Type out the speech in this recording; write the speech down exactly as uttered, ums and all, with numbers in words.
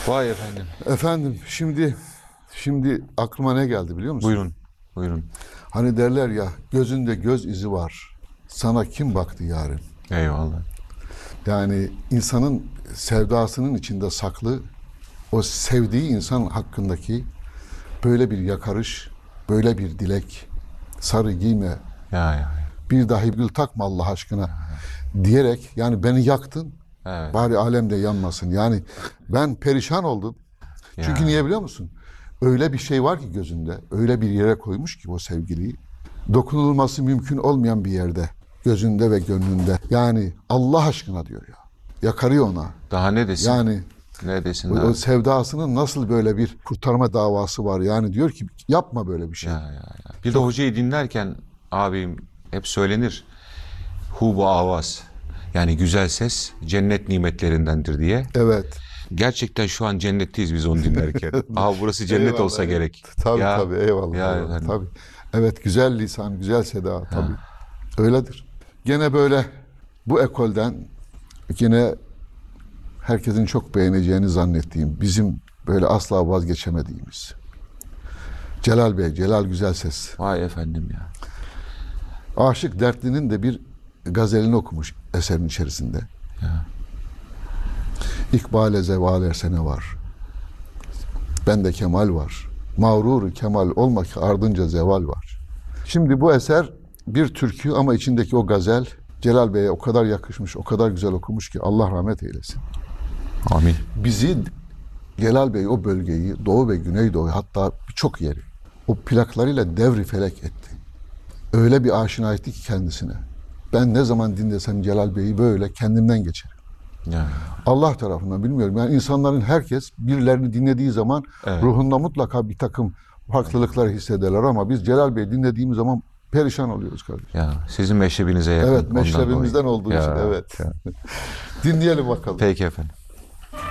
Vay efendim. Efendim şimdi şimdi aklıma ne geldi biliyor musun? Buyurun. Buyurun. Hani derler ya, gözünde göz izi var. Sana kim baktı yarim? Eyvallah. Yani insanın sevdasının içinde saklı, o sevdiği insan hakkındaki böyle bir yakarış, böyle bir dilek, sarı giyme, Ya ya. bir dahi gül takma Allah aşkına diyerek, yani beni yaktın, Evet. bari alemde yanmasın. Yani ben perişan oldum. Çünkü Ya. niye biliyor musun? Öyle bir şey var ki gözünde, öyle bir yere koymuş ki o sevgiliyi. Dokunulması mümkün olmayan bir yerde, gözünde ve gönlünde. Yani Allah aşkına diyor ya. Yakarıyor ona. Daha ne desin? Yani Ne desin o, daha? o sevdasının nasıl böyle bir kurtarma davası var. Yani diyor ki yapma böyle bir şey. Ya, ya, ya. Bir de hocayı dinlerken abim hep söylenir. Hu avaz. Yani güzel ses cennet nimetlerindendir diye. Evet. Gerçekten şu an cennetteyiz biz onu dinlerken. Aa burası cennet Eyvallah, olsa evet. gerek. Tabii Ya, tabii eyvallah. ya eyvallah, efendim. tabii. Evet, güzel lisan, güzel seda tabii. Öyledir. Gene böyle bu ekolden yine herkesin çok beğeneceğini zannettiğim, bizim böyle asla vazgeçemediğimiz Celal Bey, Celal Güzelses. Vay efendim ya. Aşık Dertli'nin de bir gazelini okumuş eserin içerisinde. Ya. İkbale zeval ersene var. Bende kemal var. Mağrur kemal olmak ardınca zeval var. Şimdi bu eser bir türkü ama içindeki o gazel Celal Bey'e o kadar yakışmış, o kadar güzel okumuş ki Allah rahmet eylesin. Amin. Bizi Celal Bey o bölgeyi, Doğu ve Güneydoğu, hatta birçok yeri o plaklarıyla devri felek etti. Öyle bir aşina etti ki kendisine. Ben ne zaman dinlesem Celal Bey'i böyle kendimden geçerim. Ya. Allah tarafından bilmiyorum. Yani insanların herkes birilerini dinlediği zaman Evet. ruhunda mutlaka bir takım farklılıklar hissederler ama biz Celal Bey'i dinlediğimiz zaman perişan oluyoruz kardeşim. Ya sizin meşrebinize yakın. Evet, ondan meşrebimizden dolayı. olduğu Ya, için evet. ya. Dinleyelim bakalım. Peki efendim.